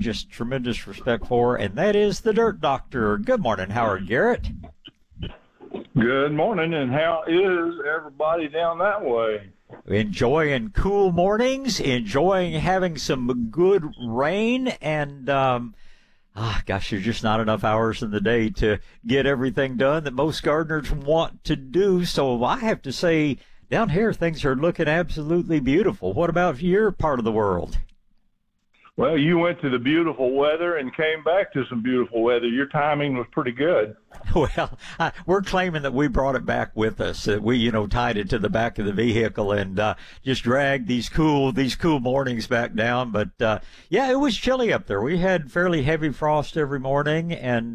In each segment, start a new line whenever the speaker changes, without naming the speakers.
just tremendous respect for, and that is the Dirt Doctor. Good morning, Howard Garrett.
Good morning, and how is everybody down that way?
Enjoying cool mornings, enjoying having some good rain, and gosh, there's just not enough hours in the day to get everything done that most gardeners want to do. So I have to say, down here, things are looking absolutely beautiful. What about your part of the world?
Well, you went to the beautiful weather and came back to some beautiful weather. Your timing was pretty good.
Well, we're claiming that we brought it back with us. That we, tied it to the back of the vehicle and just dragged these cool mornings back down. But yeah, it was chilly up there. We had fairly heavy frost every morning, and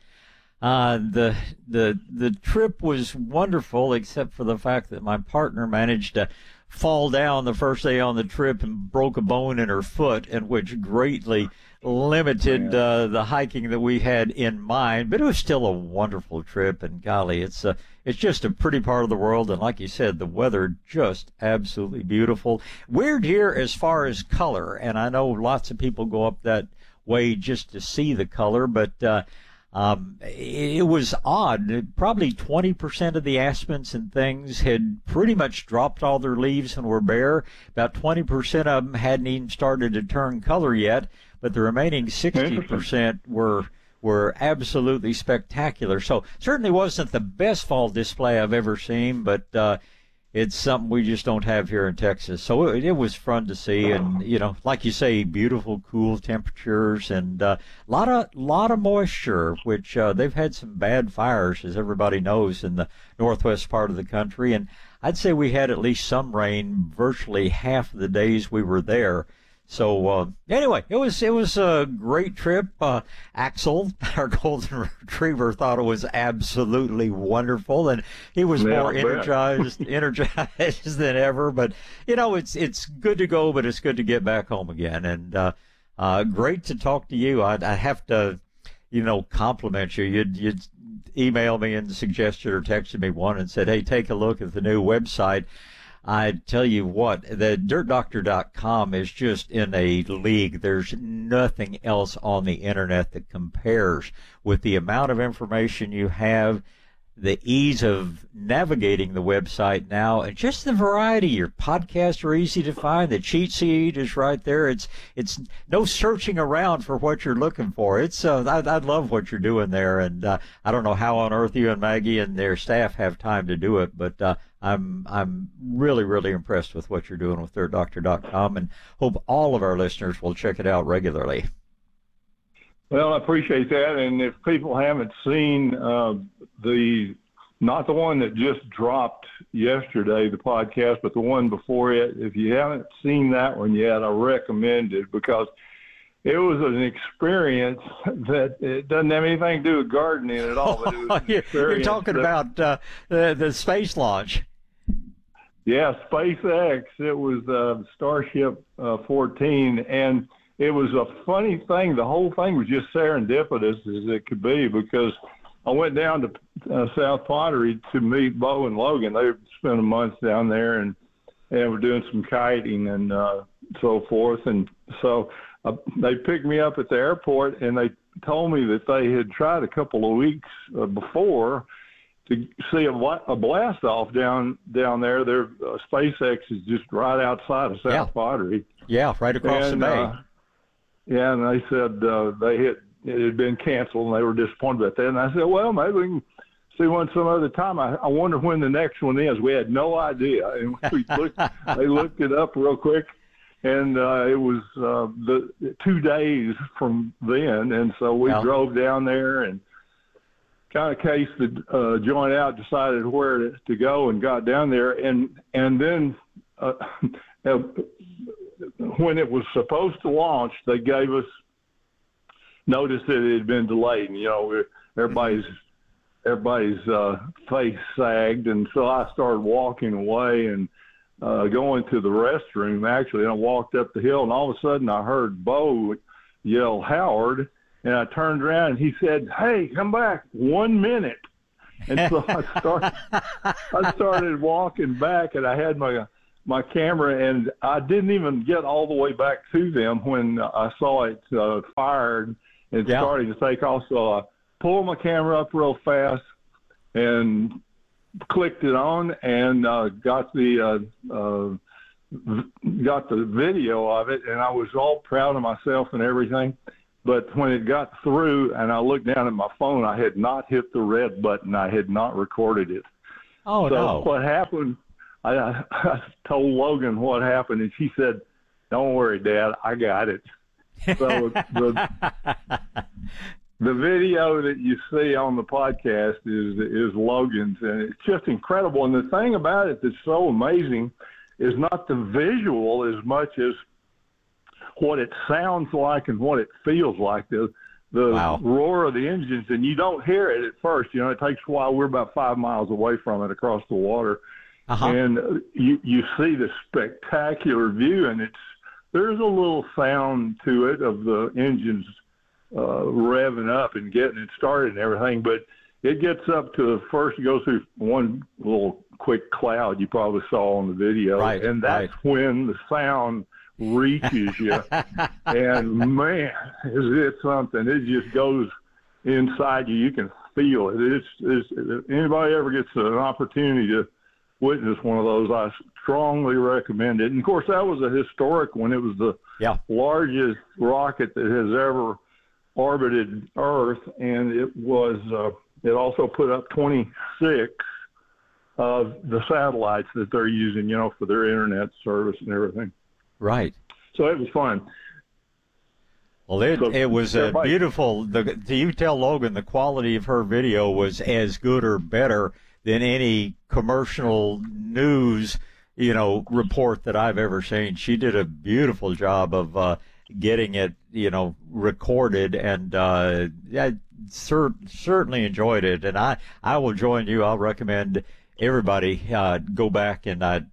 the trip was wonderful, except for the fact that my partner managed to fall down the first day on the trip and broke a bone in her foot, and which greatly limited the hiking that we had in mind. But it was still a wonderful trip, and golly, it's just a pretty part of the world, and like you said, the weather just absolutely beautiful. Weird here as far as color, and I know lots of people go up that way just to see the color, but it was odd. Probably 20% of the aspens and things had pretty much dropped all their leaves and were bare. About 20% of them hadn't even started to turn color yet, but the remaining 60% were absolutely spectacular. So certainly wasn't the best fall display I've ever seen, but it's something we just don't have here in Texas. So it was fun to see, and like you say, beautiful, cool temperatures, and lot of moisture. Which they've had some bad fires, as everybody knows, in the northwest part of the country. And I'd say we had at least some rain virtually half of the days we were there. So anyway, it was a great trip. Axel, our golden retriever, thought it was absolutely wonderful, and he was more energized than ever. But it's good to go, but it's good to get back home again. And great to talk to you. I have to, compliment you. You'd email me and suggested or texted me one and said, "Hey, take a look at the new website." I tell you what, the dirtdoctor.com is just in a league. There's nothing else on the internet that compares with the amount of information you have, the ease of navigating the website now, and just the variety. Your podcasts are easy to find. The cheat sheet is right there. It's no searching around for what you're looking for. I love what you're doing there, and I don't know how on earth you and Maggie and their staff have time to do it, but I'm really, really impressed with what you're doing with dirtdoctor.com, and hope all of our listeners will check it out regularly.
Well, I appreciate that. And if people haven't seen not the one that just dropped yesterday, the podcast, but the one before it, if you haven't seen that one yet, I recommend it, because it was an experience that it doesn't have anything to do with gardening at all. But it was
You're talking about the space launch.
Yeah, SpaceX. It was Starship 14, and it was a funny thing. The whole thing was just serendipitous as it could be, because I went down to South Pottery to meet Bo and Logan. They spent a month down there, and were doing some kiting and so forth. And so they picked me up at the airport, and they told me that they had tried a couple of weeks before to see a blast off down there. Their SpaceX is just right outside of South Pottery.
Yeah, right across the bay.
And they said it had been canceled, and they were disappointed about that. And I said, well, maybe we can see one some other time. I wonder when the next one is. We had no idea. And they looked it up real quick, and it was the 2 days from then. And so we drove down there and kind of cased the joint out, decided where to go, and got down there. And then when it was supposed to launch, they gave us notice that it had been delayed. And, everybody's face sagged. And so I started walking away and going to the restroom, actually. And I walked up the hill, and all of a sudden I heard Bo yell, "Howard." And I turned around, and he said, "Hey, come back, 1 minute." And so I started walking back, and I had my my camera, and I didn't even get all the way back to them when I saw it fired and starting to take off. So I pulled my camera up real fast and clicked it on, and got the video of it, and I was all proud of myself and everything. But when it got through and I looked down at my phone, I had not hit the red button. I had not recorded it.
Oh,
so
no.
What happened, I told Logan what happened, and she said, "Don't worry, Dad, I got it." So the video that you see on the podcast is Logan's, and it's just incredible. And the thing about it that's so amazing is not the visual as much as what it sounds like and what it feels like. The roar of the engines, and you don't hear it at first. You know, it takes a while. We're about 5 miles away from it across the water, and you see the spectacular view, and there's a little sound to it of the engines revving up and getting it started and everything, but it gets up to first, it goes through one little quick cloud you probably saw on the video, and that's when the sound reaches you. And man, is it something. It just goes inside you. You can feel it. It's anybody ever gets an opportunity to witness one of those, I strongly recommend it. And of course, that was a historic one. It was the largest rocket that has ever orbited Earth, and it was it also put up 26 of the satellites that they're using, you know, for their internet service and everything.
Right.
So it was fun.
Well, it was beautiful. Do you tell Logan the quality of her video was as good or better than any commercial news, you know, report that I've ever seen? She did a beautiful job of getting it, you know, recorded, and I certainly enjoyed it. And I will join you. I'll recommend everybody go back, and I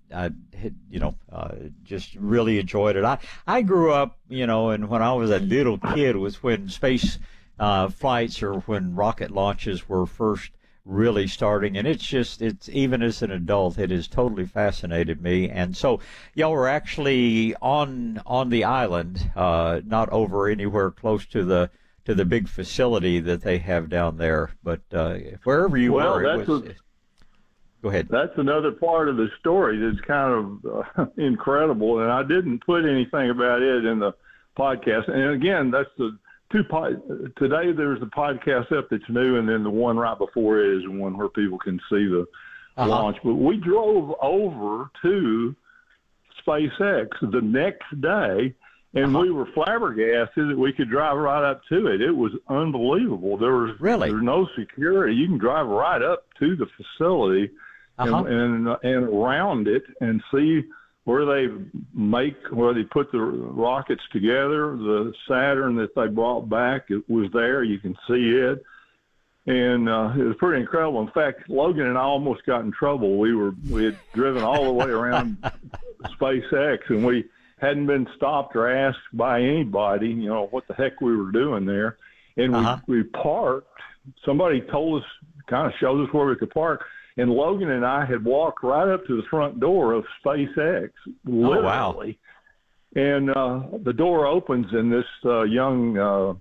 just really enjoyed it. I grew up, you know, and when I was a little kid was when space flights or when rocket launches were first really starting, and it's even as an adult, it has totally fascinated me. And so y'all were actually on the island, not over anywhere close to the big facility that they have down there, but wherever you were, go ahead. That's
another part of the story that's kind of incredible, and I didn't put anything about it in the podcast. And again, that's the today there's the podcast up that's new, and then the one right before it is the one where people can see the launch. But we drove over to SpaceX the next day, and we were flabbergasted that we could drive right up to it. It was unbelievable. There's no security. You can drive right up to the facility and around it and see where they put the rockets together. The Saturn that they brought back, it was there. You can see it. And it was pretty incredible. In fact, Logan and I almost got in trouble. We had driven all the way around SpaceX, and we hadn't been stopped or asked by anybody, you know, what the heck we were doing there. And we parked. Somebody told us, kind of showed us where we could park. And Logan and I had walked right up to the front door of SpaceX, literally. Oh, wow. And the door opens, and this young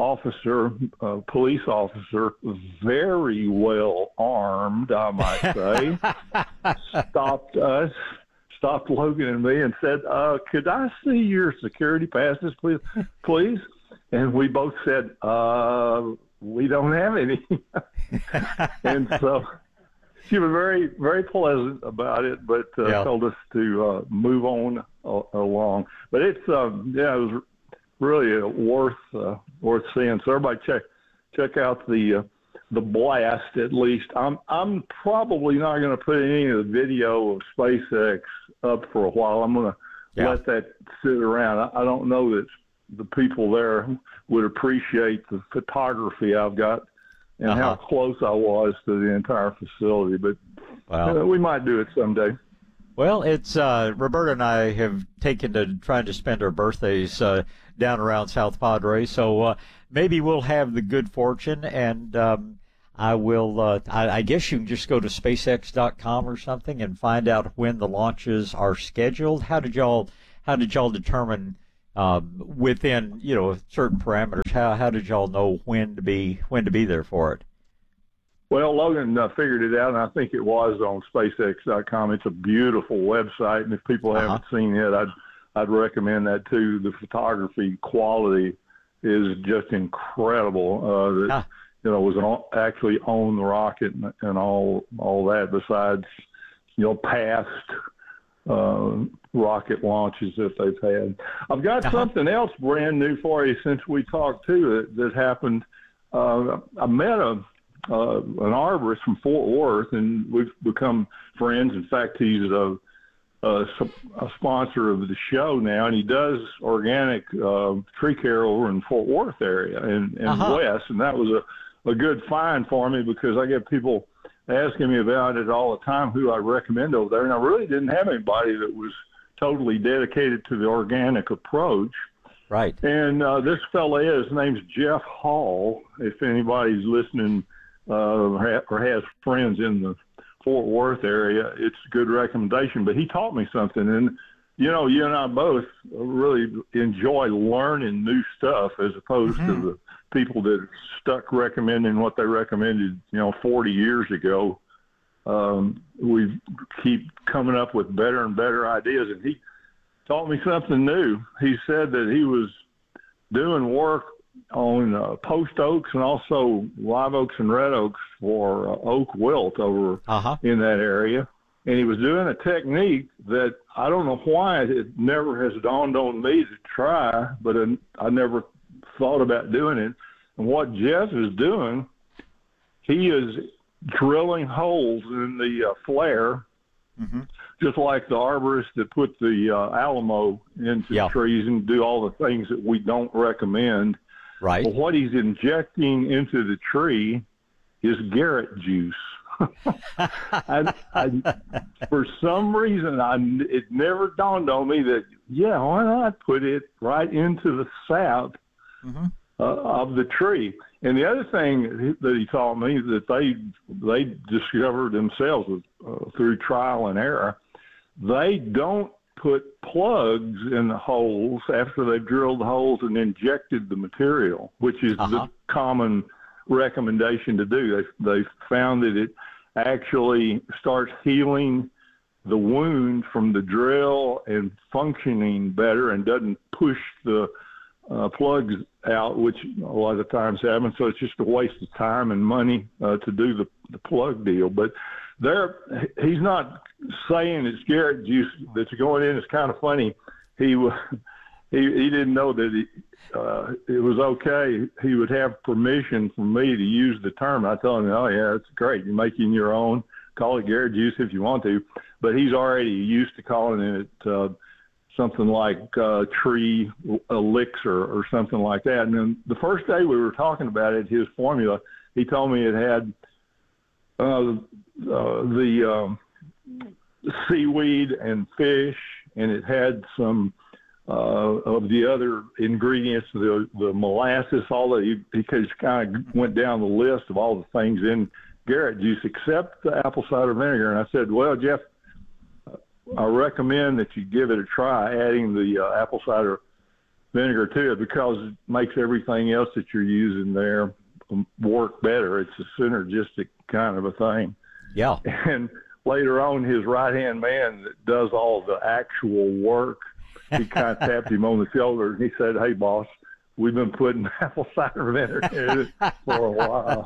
police officer, very well armed, I might say, stopped Logan and me and said, "Could I see your security passes, please?" And we both said, "We don't have any." And so she was very, very pleasant about it, but told us to move on along. But it's it was really worth seeing. So everybody check out the blast at least. I'm probably not going to put any of the video of SpaceX up for a while. I'm going to let that sit around. I don't know that the people there would appreciate the photography I've got and how close I was to the entire facility, but we might do it someday.
Well, it's Roberta and I have taken to trying to spend our birthdays down around South Padre, so maybe we'll have the good fortune, and I will. I guess you can just go to SpaceX.com or something and find out when the launches are scheduled. How did y'all determine within certain parameters? How did y'all know when to be there for it?
Well, Logan figured it out, and I think it was on SpaceX.com. It's a beautiful website, and if people haven't seen it, I'd recommend that too. The photography quality is just incredible. Was actually on the rocket and all that. Besides, past rocket launches that they've had. I've got something else brand new for you since we talked too that happened. I met an arborist from Fort Worth, and we've become friends. In fact, he's a sponsor of the show now, and he does organic tree care over in Fort Worth area and West, and that was a good find for me because I get people asking me about it all the time, who I recommend over there, and I really didn't have anybody that was totally dedicated to the organic approach.
Right.
And this fella his name's Jeff Hall. If anybody's listening or has friends in the Fort Worth area, it's a good recommendation. But he taught me something, and you and I both really enjoy learning new stuff as opposed to the people that are stuck recommending what they recommended 40 years ago. We keep coming up with better and better ideas, and he taught me something new. He said that he was doing work on post oaks and also live oaks and red oaks for oak wilt over in that area. And he was doing a technique that I don't know why it never has dawned on me to try, but I never thought about doing it. And what Jeff is doing, he is drilling holes in the flare, just like the arborists that put the Alamo into trees and do all the things that we don't recommend.
Right.
But what he's injecting into the tree is Garrett juice. For some reason, it never dawned on me that, why not put it right into the sap of the tree? And the other thing that he taught me that they discovered themselves through trial and error, they don't put plugs in the holes after they've drilled the holes and injected the material, which is the common recommendation to do. They found that it actually starts healing the wound from the drill and functioning better and doesn't push the plugs out, which a lot of times happens. So it's just a waste of time and money to do the plug deal. But he's not saying it's Garrett juice that's going in. It's kind of funny. He didn't know that it was okay. He would have permission from me to use the term. I told him, oh, yeah, it's great. You're making your own. Call it Garrett juice if you want to. But he's already used to calling it something like tree elixir or something like that. And then the first day we were talking about it, his formula, he told me it had the seaweed and fish, and it had some of the other ingredients, the molasses, all that. He just kind of went down the list of all the things in Garrett juice except the apple cider vinegar. And I said, well, Jeff, I recommend that you give it a try, adding the apple cider vinegar to it, because it makes everything else that you're using there work better. It's a synergistic kind of a thing.
Yeah.
And later on, his right-hand man that does all the actual work, he kind of tapped him on the shoulder, and he said, hey, boss, we've been putting apple cider vinegar in it for a while.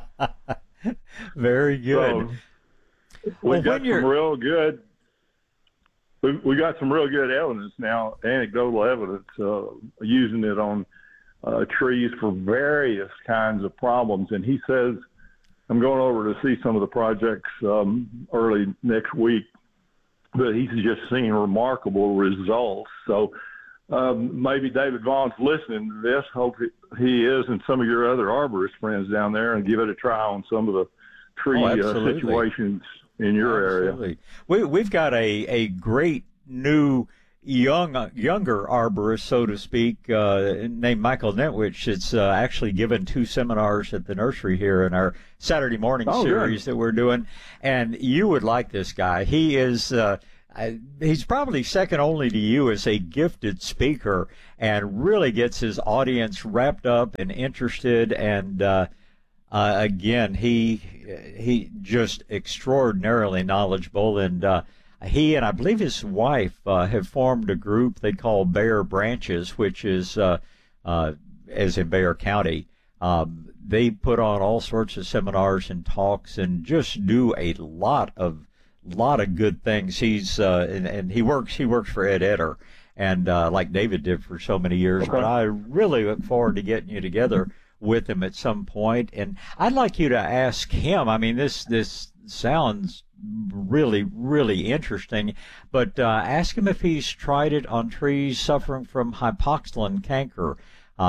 Very good.
So we got some real good. We got some real good evidence now, anecdotal evidence, using it on trees for various kinds of problems. And he says, I'm going over to see some of the projects early next week, but he's just seeing remarkable results. So maybe David Vaughn's listening to this. Hope he is, and some of your other arborist friends down there, and give it a try on some of the tree situations in your area.
We've got a great new younger arborist, so to speak, named Michael Nentwich, that's actually given 2 seminars at the nursery here in our Saturday morning series that we're doing. And you would like this guy. He is he's probably second only to you as a gifted speaker, and really gets his audience wrapped up and interested. And again, he just extraordinarily knowledgeable. And he and I believe his wife have formed a group they call Bear Branches, which is as in Bexar County. They put on all sorts of seminars and talks and just do a lot of good things. He's and he works for Ed Etter, and like David did for so many years.
Okay.
But I really look forward to getting you together with him at some point. And I'd like you to ask him. I mean, this sounds really, really interesting, but ask him if he's tried it on trees suffering from hypoxylon canker.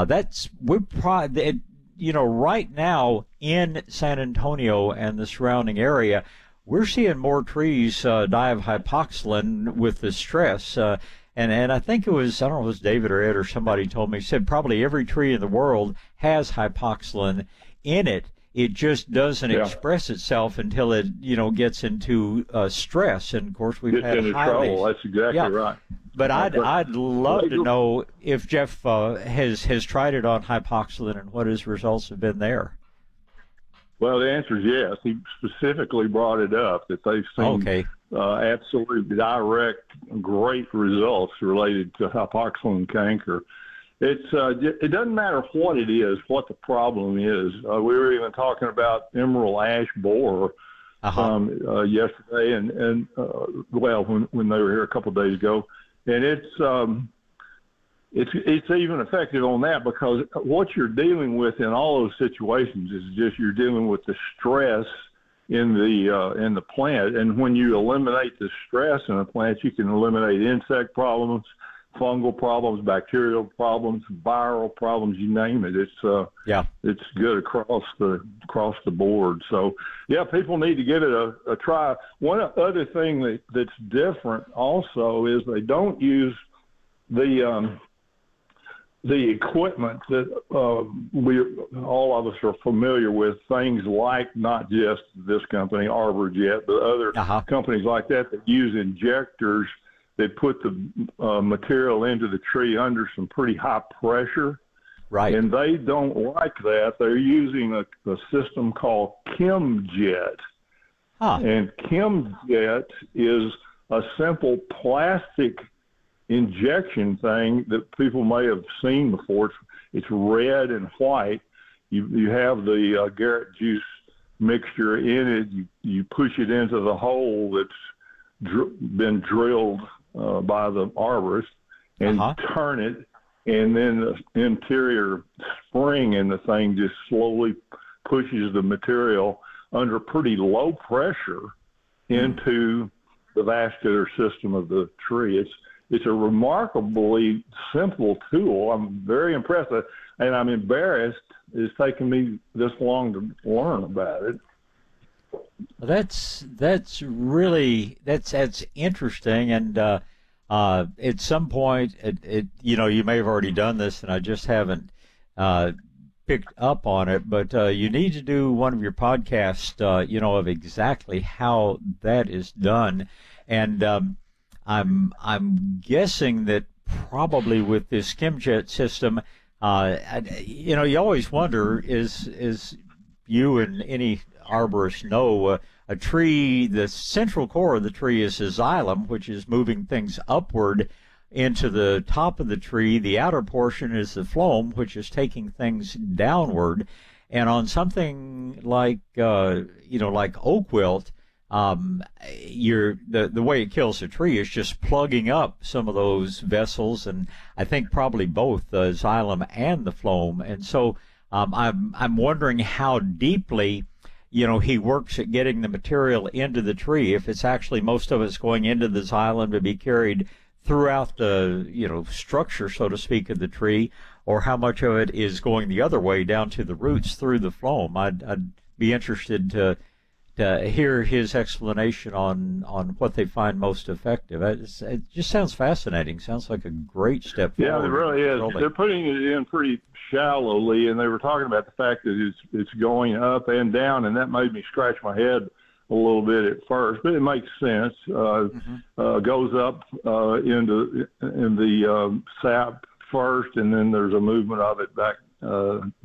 Right now in San Antonio and the surrounding area, we're seeing more trees die of hypoxylon with the stress. And I think it was, I don't know if it was David or Ed or somebody told me, said probably every tree in the world has hypoxylon in it. It just doesn't express itself until it, gets into stress. And of course, we've had
into trouble. That's exactly right.
But I'd love to know if Jeff has tried it on hypoxylon and what his results have been there.
Well, the answer is yes. He specifically brought it up that they've seen absolutely direct, great results related to hypoxylon canker. It doesn't matter what it is, what the problem is. We were even talking about emerald ash borer yesterday, and when they were here a couple of days ago, and it's even effective on that, because what you're dealing with in all those situations is just you're dealing with the stress in the plant, and when you eliminate the stress in a plant, you can eliminate insect problems, fungal problems, bacterial problems, viral problems, you name it. It's good across the board. So people need to give it a try. One other thing that's different also is they don't use the equipment that all of us are familiar with, things like not just this company, ArborJet, but other companies like that use injectors that put the material into the tree under some pretty high pressure.
Right.
And they don't like that. They're using a system called ChemJet. And ChemJet is a simple plastic injection thing that people may have seen before. It's red and white. You have the Garrett juice mixture in it. You push it into the hole that's been drilled by the arborist and turn it, and then the interior spring in the thing just slowly pushes the material under pretty low pressure into the vascular system of the tree. It's a remarkably simple tool. I'm very impressed, and I'm embarrassed it's taken me this long to learn about it.
That's interesting, and at some point, you may have already done this, and I just haven't picked up on it. But you need to do one of your podcasts, of exactly how that is done, and I'm guessing that probably with this ChemJet system, you always wonder, is you and any arborist know, a tree, the central core of the tree is the xylem, which is moving things upward into the top of the tree. The outer portion is the phloem, which is taking things downward. And on something like, like oak wilt, the way it kills the tree is just plugging up some of those vessels, and I think probably both the xylem and the phloem. And so I'm wondering how deeply he works at getting the material into the tree, if it's actually most of it's going into the xylem to be carried throughout the structure, so to speak, of the tree, or how much of it is going the other way down to the roots through the phloem. I'd be interested to hear his explanation on what they find most effective. It just sounds fascinating. Sounds like a great step forward.
Yeah, it really is. They're putting it in pretty shallowly, and they were talking about the fact that it's going up and down, and that made me scratch my head a little bit at first, but it makes sense. Goes up in the sap first, and then there's a movement of it back